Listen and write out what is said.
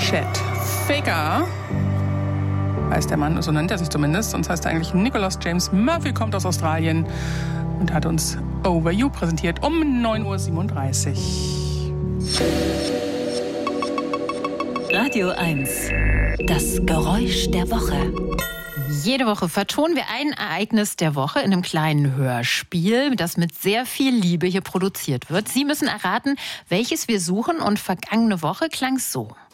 Chet Faker heißt der Mann, so nennt er sich zumindest, sonst heißt er eigentlich Nicholas James Murphy, kommt aus Australien und hat uns Over You präsentiert um 9.37 Uhr. Radio 1, das Geräusch der Woche. Jede Woche vertonen wir ein Ereignis der Woche in einem kleinen Hörspiel, das mit sehr viel Liebe hier produziert wird. Sie müssen erraten, welches wir suchen, und vergangene Woche klang es so.